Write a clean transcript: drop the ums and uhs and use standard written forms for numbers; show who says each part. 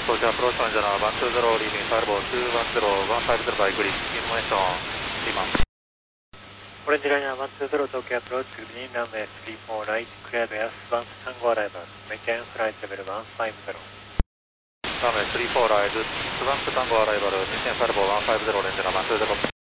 Speaker 1: Tokyo approach manager 120 leaving fireball 210 by grid information Lima.
Speaker 2: Orange liner 120 Tokyo approach green runway 34 right clear air advance Tango arrival maintain flight level 150.
Speaker 1: Runway 34 right advance Tango arrival maintain fireball 150 orange liner 120.